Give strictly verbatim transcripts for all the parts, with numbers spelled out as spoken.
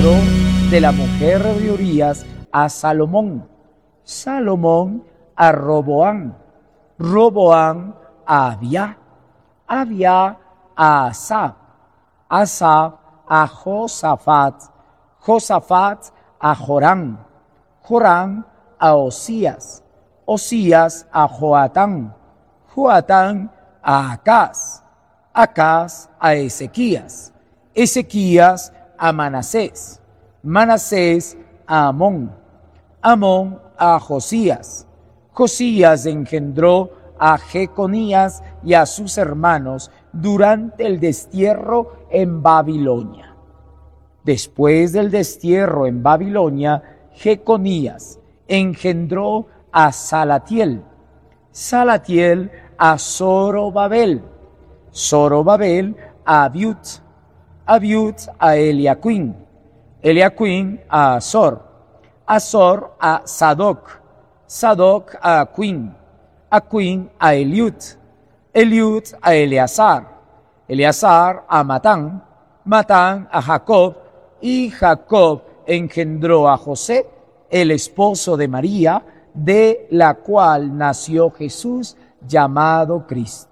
sucedió de la mujer de Urías a Salomón, Salomón a Roboam, Roboam a Abia, Abia a Asa, Asa a Josafat, Josafat a Joram, Joram a Osías, Osías a Joatán, Joatán a Acaz, Acaz a Ezequías, Ezequías a Manasés, Manasés a Amón, Amón a Josías, Josías engendró a Jeconías y a sus hermanos durante el destierro en Babilonia. Después del destierro en Babilonia, Jeconías engendró a Salatiel, Salatiel a Zorobabel, Zorobabel a Abiud, Abiud a Eliaquim, Eliaquim a Azor, Azor a Sadoc, Sadoc a Aquim, Aquim a Eliud, Eliud a Eleazar, Eleazar a Matán, Matán a Jacob, y Jacob engendró a José, el esposo de María, de la cual nació Jesús, llamado Cristo.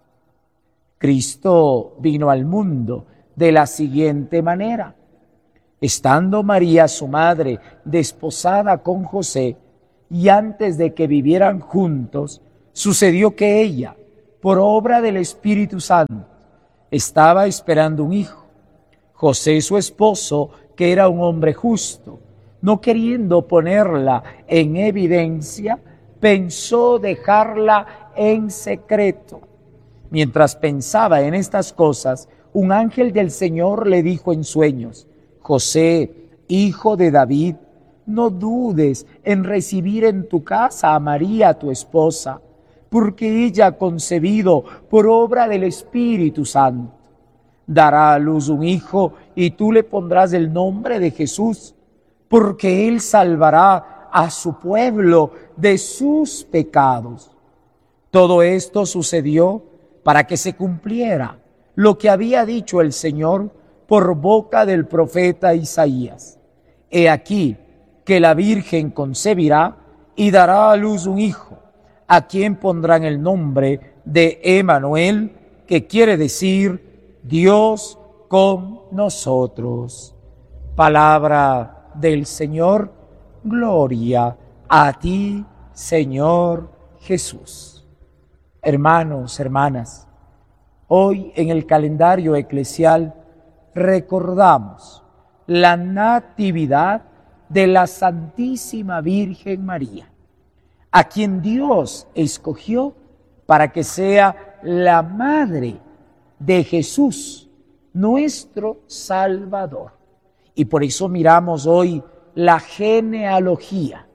Cristo vino al mundo de la siguiente manera. Estando María, su madre, desposada con José, y antes de que vivieran juntos, sucedió que ella, por obra del Espíritu Santo, estaba esperando un hijo. José, su esposo, que era un hombre justo, no queriendo ponerla en evidencia, pensó dejarla en secreto. Mientras pensaba en estas cosas, un ángel del Señor le dijo en sueños: José, hijo de David, no dudes en recibir en tu casa a María, tu esposa, porque ella ha concebido por obra del Espíritu Santo. Dará a luz un hijo y tú le pondrás el nombre de Jesús, porque él salvará a su pueblo de sus pecados. Todo esto sucedió para que se cumpliera lo que había dicho el Señor por boca del profeta Isaías. He aquí que la Virgen concebirá y dará a luz un hijo, a quien pondrán el nombre de Emmanuel, que quiere decir Dios con nosotros. Palabra del Señor. Gloria a ti, Señor Jesús. Hermanos, hermanas, hoy en el calendario eclesial recordamos la natividad de la Santísima Virgen María, a quien Dios escogió para que sea la madre de Jesús, nuestro Salvador. Y por eso miramos hoy la genealogía,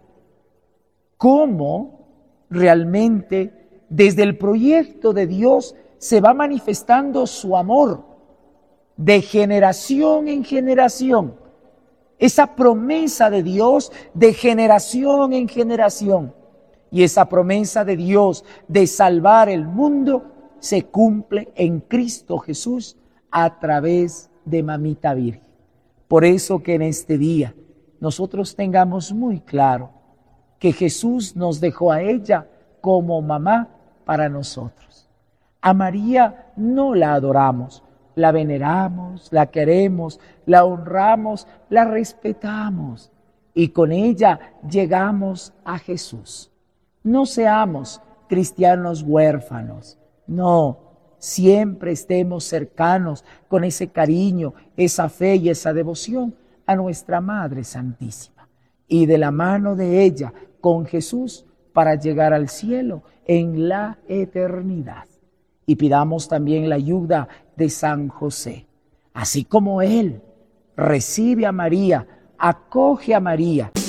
cómo realmente desde el proyecto de Dios se va manifestando su amor de generación en generación, esa promesa de Dios de generación en generación, y esa promesa de Dios de salvar el mundo se cumple en Cristo Jesús a través de Mamita Virgen. Por eso que en este día nosotros tengamos muy claro que Jesús nos dejó a ella como mamá para nosotros. A María no la adoramos, la veneramos, la queremos, la honramos, la respetamos, y con ella llegamos a Jesús. No seamos cristianos huérfanos, no, siempre estemos cercanos con ese cariño, esa fe y esa devoción a nuestra Madre Santísima, y de la mano de ella con Jesús para llegar al cielo en la eternidad. Y pidamos también la ayuda de San José, así como él recibe a María, acoge a María